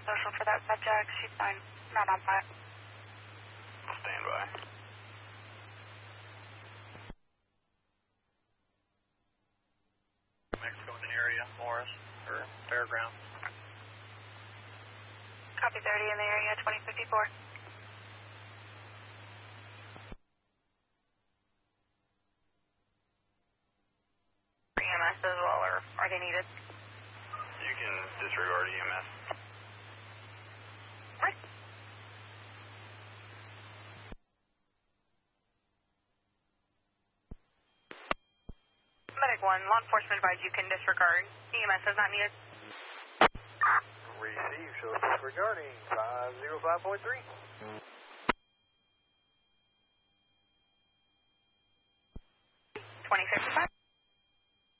social for that subject. She's fine. Not on fire. Stand by. Mexico in the area, Morris, or Fairgrounds. Copy 30 in the area, 2054. EMS as well, or are they needed? You can disregard EMS. Right. Medic 1, law enforcement advise you can disregard. EMS is not needed. Receive, show disregarding 505.3. 2055.